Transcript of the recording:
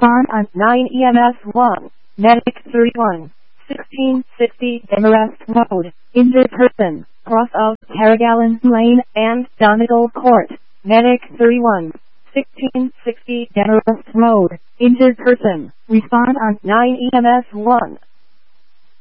Respond on 9 EMS 1. Medic 31. 1660 Demarest Road. Injured person. Cross of Carrigallen Lane and Donegal Court. Medic 31. 1660 Demarest Road. Injured person. Respond on 9 EMS 1.